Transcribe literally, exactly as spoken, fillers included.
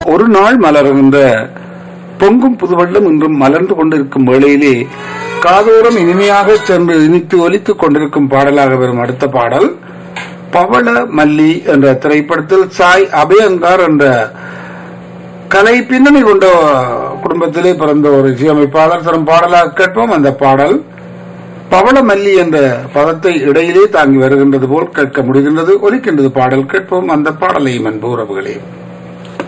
ஒரு நாள் மலர்கின்ற பொங்கும் புதுவெள்ளம் இன்றும் மலர்ந்து கொண்டிருக்கும் வேளையிலே காதோரம் இனிமையாக சென்று இனித்து ஒலித்துக் கொண்டிருக்கும் பாடலாக வரும் அடுத்த பாடல் பவள மல்லி என்ற திரைப்படத்தில் சாய் அபயங்கர் என்ற கலை பின்னணி கொண்ட குடும்பத்திலே பிறந்த ஒரு இசையமைப்பாளர் தரும் பாடலாக கேட்போம். அந்த பாடல் பவள மல்லி என்ற பதத்தை இடையிலே தாங்கி வருகின்றது போல் கேட்க முடிகின்றது, ஒலிக்கின்றது. பாடல் கேட்போம் அந்த பாடலை அன்பு உறவுகளே.